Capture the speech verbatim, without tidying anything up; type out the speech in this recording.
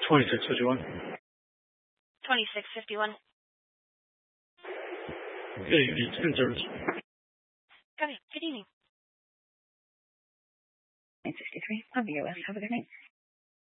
twenty-six fifty-one. twenty-six fifty-one. Good evening. It's good service. Good, good evening. nine sixty-three. Of the U S. Have a good night.